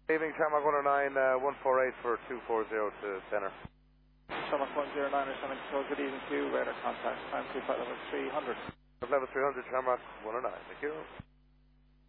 Evening, Tarmac 109, 148 for 240 to center. Tarmac 109 or 7, good evening to you, radar contact, time to flight level 300. Level 300, Tarmac 109, thank you.